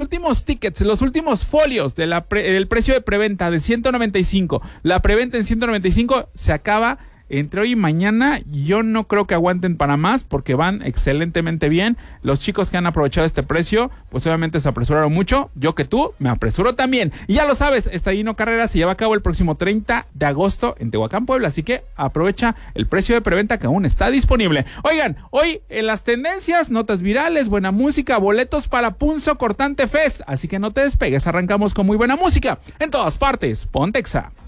últimos tickets, los últimos folios del precio de preventa de 195, la preventa en 195 se acaba entre hoy y mañana. Yo no creo que aguanten para más porque van excelentemente bien. Los chicos que han aprovechado este precio, pues obviamente se apresuraron mucho. Yo que tú, me apresuro también. Y ya lo sabes, Estadino Carrera se lleva a cabo el próximo 30 de agosto en Tehuacán, Puebla. Así que aprovecha el precio de preventa que aún está disponible. Oigan, hoy en las tendencias, notas virales, buena música, boletos para Punzo Cortante Fest. Así que no te despegues, arrancamos con muy buena música. En todas partes, ponte Exa.